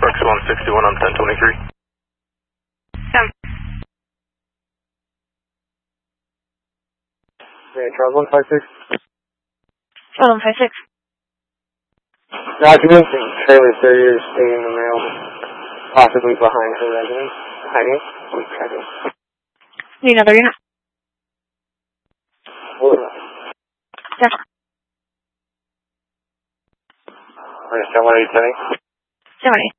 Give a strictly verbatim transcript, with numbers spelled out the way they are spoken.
X one sixty-one on ten twenty-three. Yeah. Okay, Charles one five six. Oh, one five six. Documents and trailer carriers staying in the mail, possibly behind her residence. Hiding. Please check it. Need another unit? Hold on. Yeah. Understand what are you saying? seventy.